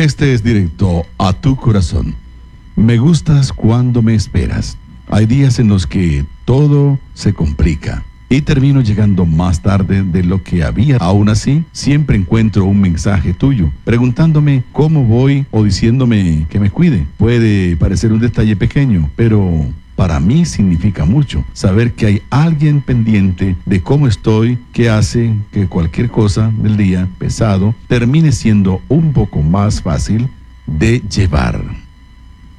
Este es directo a tu corazón. Me gustas cuando me esperas. Hay días en los que todo se complica y termino llegando más tarde de lo que había. Aún así, siempre encuentro un mensaje tuyo preguntándome cómo voy o diciéndome que me cuide. Puede parecer un detalle pequeño, pero para mí significa mucho saber que hay alguien pendiente de cómo estoy, que hace que cualquier cosa del día pesado termine siendo un poco más fácil de llevar.